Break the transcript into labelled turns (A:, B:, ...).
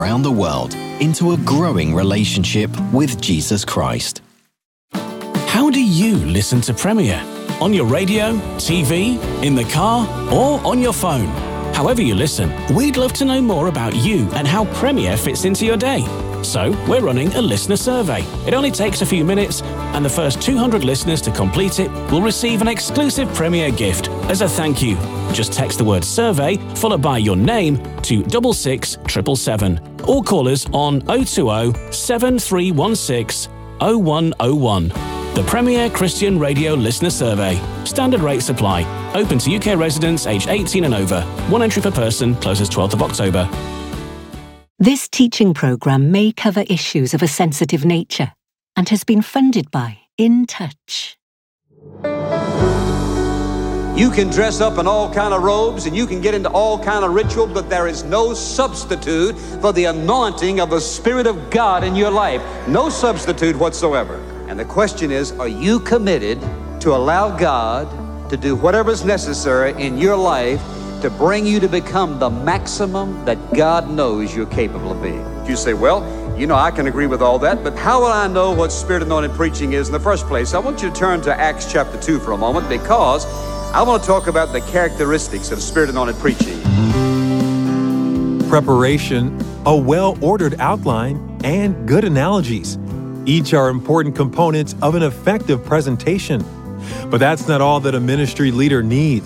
A: around the world into a growing relationship with Jesus Christ.
B: How do you listen to Premier? On your radio, TV, in the car, or on your phone? However you listen, we'd love to know more about you and how Premier fits into your day. So, we're running a listener survey. It only takes a few minutes, and the first 200 listeners to complete it will receive an exclusive Premier gift as a thank you. Just text the word survey followed by your name to 66777 or call us on 020 7316 0101. The Premier Christian Radio Listener Survey. Standard rates apply. Open to UK residents aged 18 and over. One entry per person. Closes 12th of October.
C: This teaching programme may cover issues of a sensitive nature and has been funded by In Touch.
D: You can dress up in all kind of robes and you can get into all kind of ritual, but there is no substitute for the anointing of the Spirit of God in your life. No substitute whatsoever. And the question is, are you committed to allow God to do whatever is necessary in your life to bring you to become the maximum that God knows you're capable of being? You say, well, I can agree with all that, but how will I know what Spirit-anointed preaching is in the first place? I want you to turn to Acts chapter 2 for a moment, because I want to talk about the characteristics of Spirit-anointed preaching.
E: Preparation, a well-ordered outline, and good analogies. Each are important components of an effective presentation. But that's not all that a ministry leader needs.